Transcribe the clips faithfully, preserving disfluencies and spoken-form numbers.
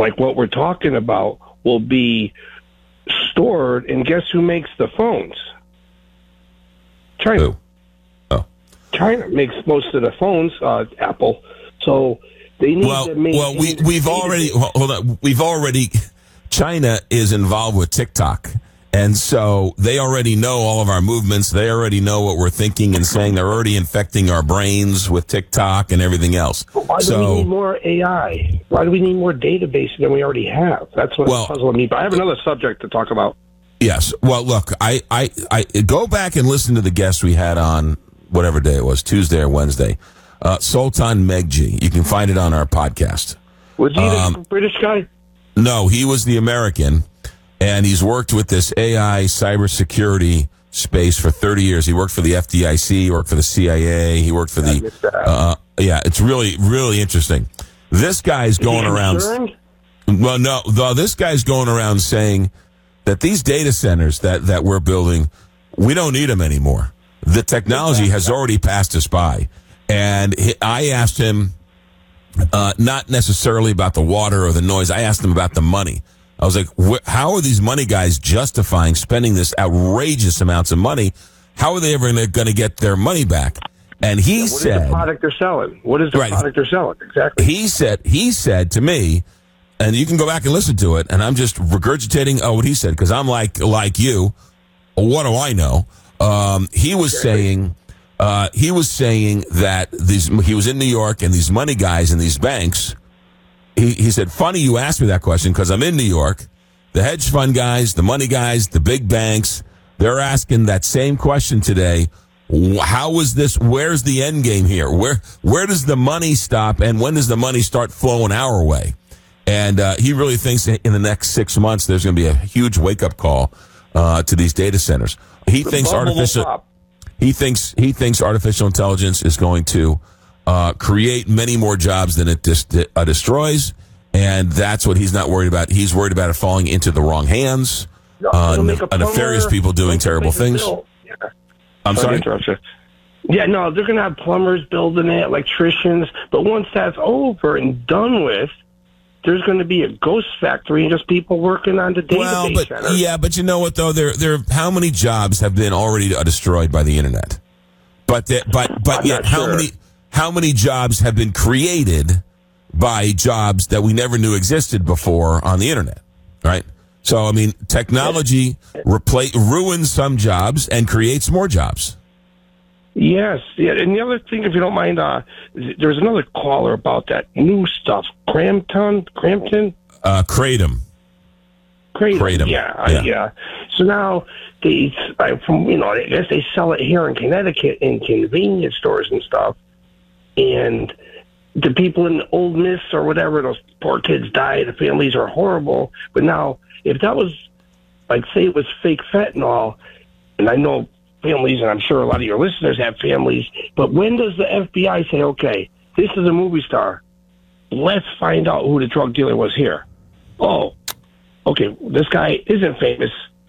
like what we're talking about, will be stored, and guess who makes the phones? China. Who? Oh. China makes most of the phones, uh, Apple. So they need well, to make... Well, we, we've already... Hold on. We've already... China is involved with TikTok. And so they already know all of our movements. They already know what we're thinking and saying. They're already infecting our brains with TikTok and everything else. Why do so, we need more A I? Why do we need more database than we already have? That's what's well, puzzling me. But I have another subject to talk about. Yes. Well, look, I, I, I go back and listen to the guests we had on whatever day it was, Tuesday or Wednesday. Uh, Sultan Megji. You can find it on our podcast. Was he um, the British guy? No, he was the American. And he's worked with this A I cybersecurity space for thirty years. He worked for the F D I C, he worked for the C I A, he worked for the... Uh, yeah, it's really, really interesting. This guy's going around... Insuring? Well, no, the, this guy's going around saying that these data centers that, that we're building, we don't need them anymore. The technology has already passed us by. And he, I asked him, uh, not necessarily about the water or the noise, I asked him about the money. I was like, wh- how are these money guys justifying spending this outrageous amounts of money? How are they ever going to get their money back? And he yeah, what said... What is the product they're selling? What is the right, product they're selling? Exactly. He said, he said to me, and you can go back and listen to it, and I'm just regurgitating oh, what he said, because I'm like like you. What do I know? Um, he was exactly. saying... Uh, he was saying that these he was in New York, and these money guys and these banks... He, he said, funny you asked me that question because I'm in New York. The hedge fund guys, the money guys, the big banks, they're asking that same question today. How is this? Where's the end game here? Where where does the money stop and when does the money start flowing our way? And uh, he really thinks in the next six months there's going to be a huge wake-up call uh, to these data centers. He the thinks artificial he thinks he thinks artificial intelligence is going to Uh, create many more jobs than it dis- uh, destroys, and that's what he's not worried about. He's worried about it falling into the wrong hands, no, uh, ne- a nefarious people doing terrible things. Yeah. I'm sorry? sorry? Yeah, no, they're going to have plumbers building it, electricians, but once that's over and done with, there's going to be a ghost factory and just people working on the database well, but, center. Yeah, but you know what, though? There, there. How many jobs have been already uh, destroyed by the Internet? But, the, but, but I'm yet, not how sure. many... How many jobs have been created by jobs that we never knew existed before on the Internet, right? So, I mean, technology repla- ruins some jobs and creates more jobs. Yes. Yeah. And the other thing, if you don't mind, uh, there's another caller about that new stuff. Crampton? Crampton? Uh, Kratom. Kratom. Kratom. Yeah, yeah. Uh, yeah. So now, they, I, from you know, I guess they sell it here in Connecticut in convenience stores and stuff. And the people in Old Miss or whatever, those poor kids died. The families are horrible. But now, if that was, like, say it was fake fentanyl, and I know families, and I'm sure a lot of your listeners have families, but when does the F B I say, okay, this is a movie star, let's find out who the drug dealer was here? Oh, okay, this guy isn't famous.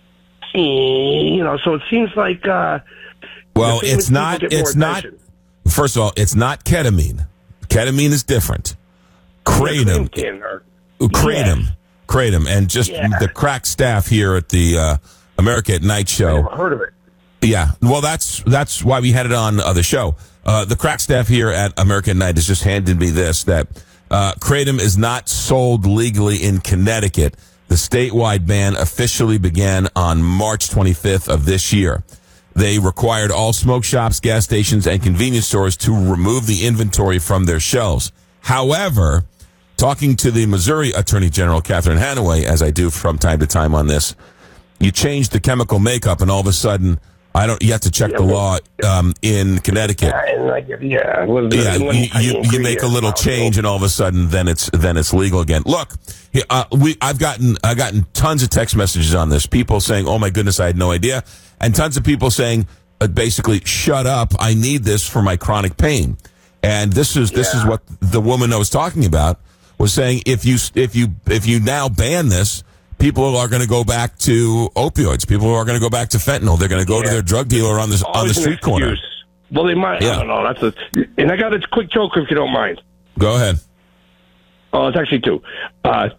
You know, so it seems like... Uh, well, it's not... It's not... First of all, it's not ketamine. Ketamine is different. Kratom. Kratom. Yeah. Kratom. And just yeah. the crack staff here at the uh, America at Night show. I never heard of it. Yeah. Well, that's that's why we had it on uh, the show. Uh, the crack staff here at America at Night has just handed me this, that uh, Kratom is not sold legally in Connecticut. The statewide ban officially began on March twenty-fifth of this year. They required all smoke shops, gas stations, and convenience stores to remove the inventory from their shelves. However, talking to the Missouri Attorney General, Catherine Hanaway, as I do from time to time on this, you change the chemical makeup, and all of a sudden, I don't. You have to check yeah, the law um, in Connecticut. Yeah, and like, yeah, little, yeah little, you, you, you make a little change, and all of a sudden, then it's then it's legal again. Look, uh, we I've gotten I've gotten tons of text messages on this. People saying, "Oh my goodness, I had no idea." And tons of people saying, uh, basically, shut up, I need this for my chronic pain. And this is this yeah. is what the woman I was talking about was saying, if you if you if you now ban this, people are going to go back to opioids. People are going to go back to fentanyl. They're going to go yeah. to their drug dealer on the on the street corner. Well, they might. Yeah. I don't know. That's a. And I got a quick joke if you don't mind. Go ahead. Oh, it's actually two. Uh,